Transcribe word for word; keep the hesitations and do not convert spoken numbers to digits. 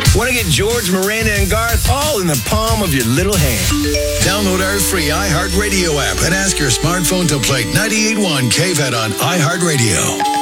Want to get George, Miranda, and Garth all in the palm of your little hand. Download our free iHeartRadio app and ask your smartphone to play ninety-eight point one K V E T on iHeartRadio.